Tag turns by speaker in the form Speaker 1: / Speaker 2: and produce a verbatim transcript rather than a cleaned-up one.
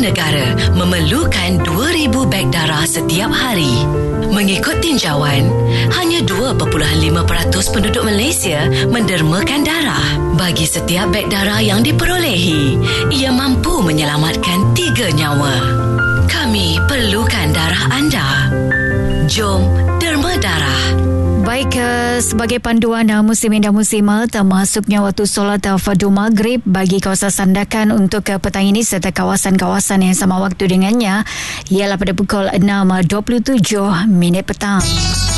Speaker 1: negara memerlukan dua ribu beg darah setiap hari. Mengikut tinjauan, hanya dua perpuluhan lima peratus penduduk Malaysia mendermakan darah. Bagi setiap beg darah yang diperolehi, ia mampu menyelamatkan tiga nyawa. Kami perlukan darah anda. Jom derma darah.
Speaker 2: Baik, uh, sebagai panduan uh, muslimin dan muslimah termasuknya waktu solat uh, fardu maghrib bagi kawasan Sandakan untuk uh, petang ini serta kawasan-kawasan yang sama waktu dengannya ialah pada pukul enam dua puluh tujuh minit petang.